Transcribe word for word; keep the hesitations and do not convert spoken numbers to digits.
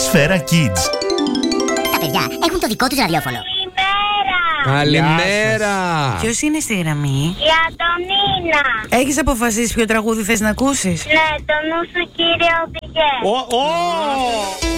Σφαίρα Kids. Τα παιδιά έχουν το δικό τους ραδιόφωνο. Καλημέρα. Ποιος είναι στη γραμμή? Η Αντωνίνα. Έχεις αποφασίσει ποιο τραγούδι θες να ακούσεις? Ναι, το νου σου κύριε οδηγέ. Ω, ω.